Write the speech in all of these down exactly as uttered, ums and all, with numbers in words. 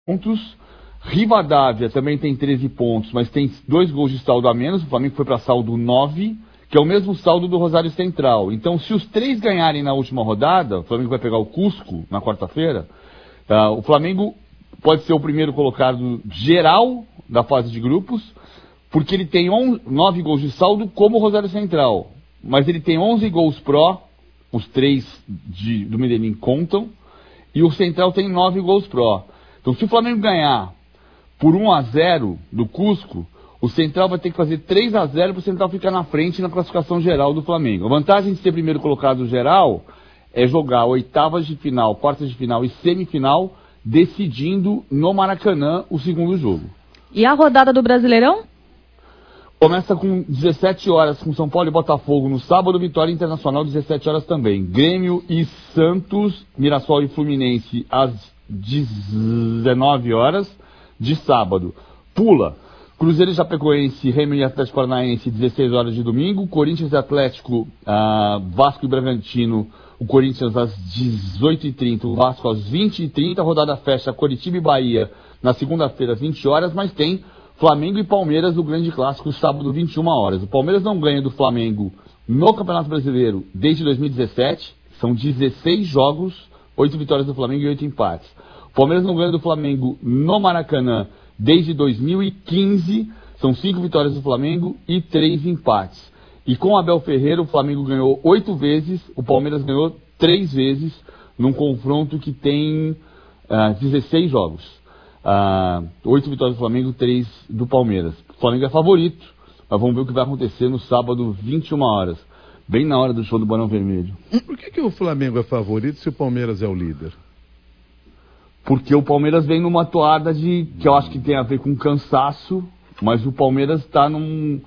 pontos. Rivadavia também tem treze pontos, mas tem dois gols de saldo a menos. O Flamengo foi para saldo nove, que é o mesmo saldo do Rosário Central. Então, se os três ganharem na última rodada, o Flamengo vai pegar o Cusco na quarta-feira, tá? O Flamengo pode ser o primeiro colocado geral da fase de grupos, porque ele tem nove gols de saldo como o Rosário Central. Mas ele tem onze gols pró, os três de, do Medellín contam, e o Central tem nove gols pró. Então, se o Flamengo ganhar por um a zero do Cusco, o Central vai ter que fazer três a zero para o Central ficar na frente na classificação geral do Flamengo. A vantagem de ser primeiro colocado geral é jogar oitavas de final, quartas de final e semifinal, decidindo no Maracanã o segundo jogo. E a rodada do Brasileirão? Começa com dezessete horas com São Paulo e Botafogo no sábado, Vitória Internacional dezessete horas também. Grêmio e Santos, Mirassol e Fluminense às dezenove horas de sábado. Pula Cruzeiro e Chapecoense, Remo e Atlético Paranaense, dezesseis horas de domingo. Corinthians e Atlético, uh, Vasco e Bragantino, o Corinthians às dezoito e trinta, o Vasco às vinte e trinta. A rodada fecha Coritiba e Bahia na segunda-feira às vinte horas, mas tem Flamengo e Palmeiras, o grande clássico, sábado vinte e uma horas. O Palmeiras não ganha do Flamengo no Campeonato Brasileiro desde dois mil e dezessete, são dezesseis jogos, oito vitórias do Flamengo e oito empates. O Palmeiras não ganha do Flamengo no Maracanã desde dois mil e quinze, são cinco vitórias do Flamengo e três empates. E com Abel Ferreira, o Flamengo ganhou oito vezes, o Palmeiras ganhou três vezes, num confronto que tem uh, dezesseis jogos. Uh, oito vitórias do Flamengo, três do Palmeiras. O Flamengo é favorito, mas vamos ver o que vai acontecer no sábado, vinte e uma horas. Bem na hora do show do Barão Vermelho. Por que, que o Flamengo é favorito se o Palmeiras é o líder? Porque o Palmeiras vem numa toada de, que eu acho que tem a ver com cansaço, mas o Palmeiras está num...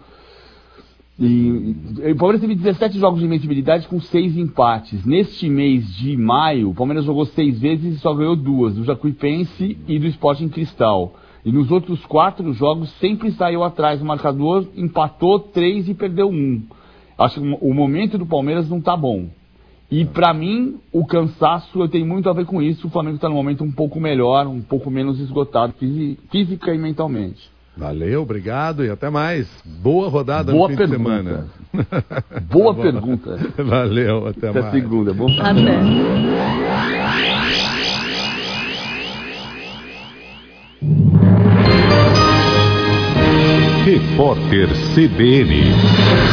E, e, o Palmeiras teve dezessete jogos de invencibilidade com seis empates. Neste mês de maio, o Palmeiras jogou seis vezes e só ganhou duas, do Jacuipense e do Sporting Cristal. E nos outros quatro jogos sempre saiu atrás do marcador, empatou três e perdeu um. Acho que o momento do Palmeiras não está bom. E pra mim, o cansaço eu tenho muito a ver com isso. O Flamengo está num momento um pouco melhor, um pouco menos esgotado física e mentalmente. Valeu, obrigado e até mais. Boa rodada Boa no fim pergunta. de semana. Boa tá pergunta. Valeu, até, até mais. Até segunda. Bom Até. Repórter C B N.